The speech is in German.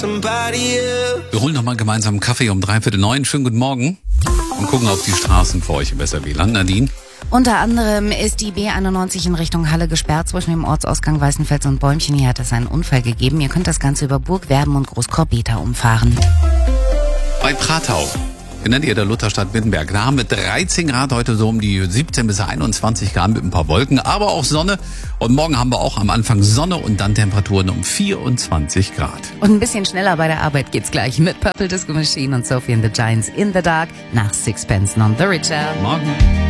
Wir holen nochmal gemeinsam einen Kaffee um 8:45. Schönen guten Morgen. Und gucken auf die Straßen für euch im SRW-Land. Nadine? Unter anderem ist die B91 in Richtung Halle gesperrt zwischen dem Ortsausgang Weißenfels und Bäumchen. Hier hat es einen Unfall gegeben. Ihr könnt das Ganze über Burg, Werben und Großkorbeta umfahren. Bei Pratau, genannt ihr der Lutherstadt Wittenberg. Da haben wir 13 Grad, heute so um die 17 bis 21 Grad mit ein paar Wolken, aber auch Sonne. Und morgen haben wir auch am Anfang Sonne und dann Temperaturen um 24 Grad. Und ein bisschen schneller bei der Arbeit geht's gleich mit Purple Disco Machine und Sophie and the Giants in the Dark nach Sixpence None the Richer. Morgen.